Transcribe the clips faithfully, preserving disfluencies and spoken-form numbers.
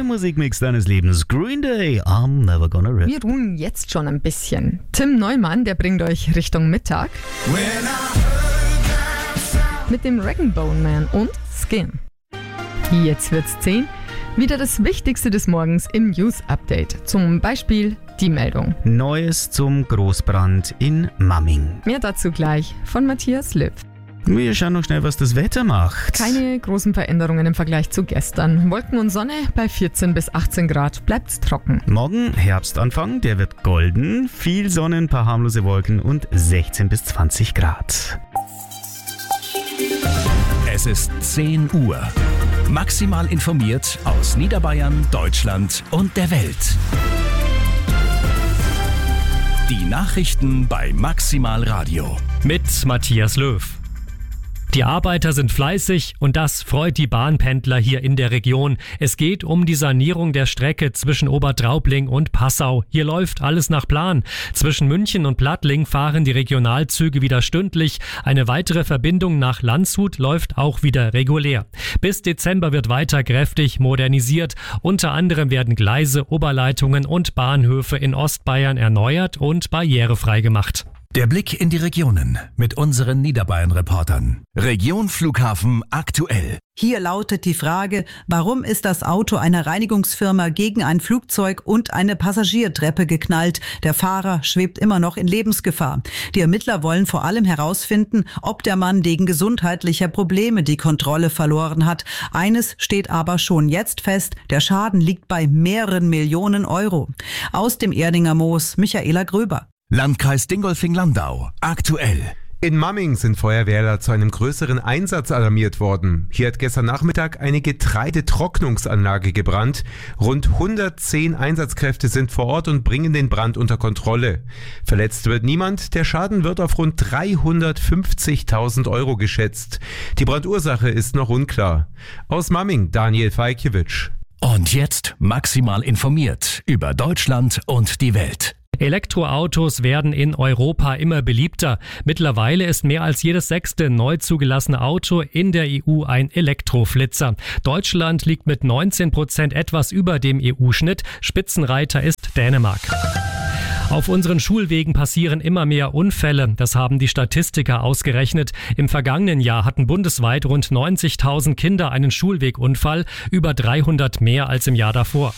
Musikmix deines Lebens. Green Day, I'm never gonna rip. Wir ruhen jetzt schon ein bisschen. Tim Neumann, der bringt euch Richtung Mittag mit dem Rag Bone Man und Skin. Jetzt wird's zehn. Wieder das Wichtigste des Morgens im News-Update. Zum Beispiel die Meldung. Neues zum Großbrand in Mamming. Mehr dazu gleich von Matthias Löw. Wir schauen noch schnell, was das Wetter macht. Keine großen Veränderungen im Vergleich zu gestern. Wolken und Sonne bei vierzehn bis achtzehn Grad. Bleibt's trocken. Morgen Herbstanfang, der wird golden. Viel Sonne, ein paar harmlose Wolken und sechzehn bis zwanzig Grad. Es ist zehn Uhr. Maximal informiert aus Niederbayern, Deutschland und der Welt. Die Nachrichten bei Maximal Radio. Mit Matthias Löw. Die Arbeiter sind fleißig und das freut die Bahnpendler hier in der Region. Es geht um die Sanierung der Strecke zwischen Obertraubling und Passau. Hier läuft alles nach Plan. Zwischen München und Plattling fahren die Regionalzüge wieder stündlich. Eine weitere Verbindung nach Landshut läuft auch wieder regulär. Bis Dezember wird weiter kräftig modernisiert. Unter anderem werden Gleise, Oberleitungen und Bahnhöfe in Ostbayern erneuert und barrierefrei gemacht. Der Blick in die Regionen mit unseren Niederbayern-Reportern. Region Flughafen aktuell. Hier lautet die Frage, warum ist das Auto einer Reinigungsfirma gegen ein Flugzeug und eine Passagiertreppe geknallt? Der Fahrer schwebt immer noch in Lebensgefahr. Die Ermittler wollen vor allem herausfinden, ob der Mann wegen gesundheitlicher Probleme die Kontrolle verloren hat. Eines steht aber schon jetzt fest, der Schaden liegt bei mehreren Millionen Euro. Aus dem Erdinger Moos, Michaela Gröber. Landkreis Dingolfing-Landau, aktuell. In Mamming sind Feuerwehrler zu einem größeren Einsatz alarmiert worden. Hier hat gestern Nachmittag eine Getreidetrocknungsanlage gebrannt. Rund hundertzehn Einsatzkräfte sind vor Ort und bringen den Brand unter Kontrolle. Verletzt wird niemand. Der Schaden wird auf rund dreihundertfünfzigtausend Euro geschätzt. Die Brandursache ist noch unklar. Aus Mamming, Daniel Feikjewitsch. Und jetzt maximal informiert über Deutschland und die Welt. Elektroautos werden in Europa immer beliebter. Mittlerweile ist mehr als jedes sechste neu zugelassene Auto in der E U ein Elektroflitzer. Deutschland liegt mit neunzehn Prozent etwas über dem E U-Schnitt. Spitzenreiter ist Dänemark. Auf unseren Schulwegen passieren immer mehr Unfälle. Das haben die Statistiker ausgerechnet. Im vergangenen Jahr hatten bundesweit rund neunzigtausend Kinder einen Schulwegunfall, über dreihundert mehr als im Jahr davor.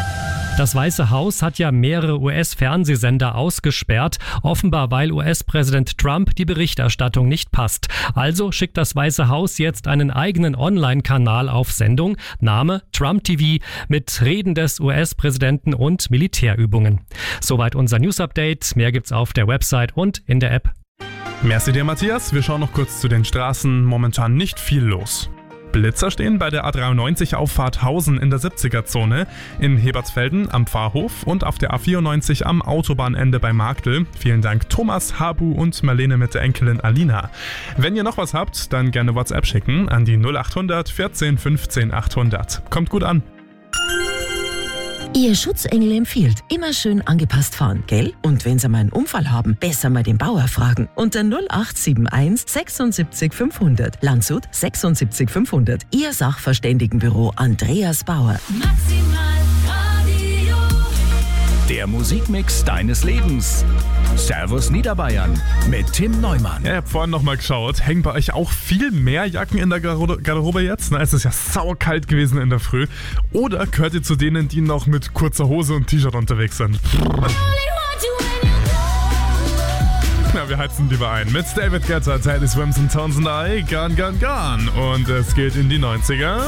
Das Weiße Haus hat ja mehrere U S-Fernsehsender ausgesperrt, offenbar weil U S-Präsident Trump die Berichterstattung nicht passt. Also schickt das Weiße Haus jetzt einen eigenen Online-Kanal auf Sendung, Name Trump T V, mit Reden des U S-Präsidenten und Militärübungen. Soweit unser News-Update. Mehr gibt's auf der Website und in der App. Merci dir, Matthias. Wir schauen noch kurz zu den Straßen. Momentan nicht viel los. Blitzer stehen bei der A dreiundneunzig Auffahrt Hausen in der siebziger-Zone, in Hebertsfelden am Pfarrhof und auf der A vierundneunzig am Autobahnende bei Marktl. Vielen Dank Thomas, Habu und Marlene mit der Enkelin Alina. Wenn ihr noch was habt, dann gerne WhatsApp schicken an die null achthundert vierzehn fünfzehn achthundert. Kommt gut an. Ihr Schutzengel empfiehlt, immer schön angepasst fahren, gell? Und wenn Sie mal einen Unfall haben, besser mal den Bauer fragen. Unter null acht sieben eins sechsundsiebzig fünfhundert. Landshut sechsundsiebzig fünfhundert. Ihr Sachverständigenbüro Andreas Bauer. Der Musikmix deines Lebens. Servus Niederbayern mit Tim Neumann. Ja, ich hab vorhin nochmal geschaut. Hängen bei euch auch viel mehr Jacken in der Garderobe jetzt? Na, es ist ja saukalt gewesen in der Früh. Oder gehört ihr zu denen, die noch mit kurzer Hose und T-Shirt unterwegs sind? Ja, wir heizen lieber ein. Mit David Guetta, Teddy Swims und Townsend I, Gone, Gone, Gone. Und es geht in die neunziger.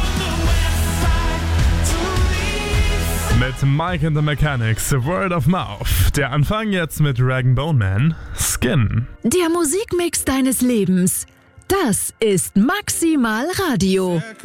Mit Mike and the Mechanics, Word of Mouth. Der Anfang jetzt mit Rag Bone Man, Skin. Der Musikmix deines Lebens. Das ist Maximal Radio.